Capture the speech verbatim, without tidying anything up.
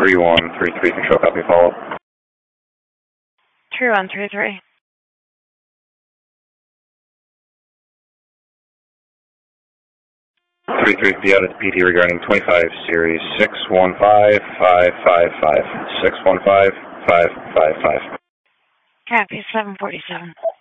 three one three three, control copy, follow up. three one three three. three three, be out at the P T regarding twenty-five series six one five five five five. six one five five five five. Copy, seven forty-seven.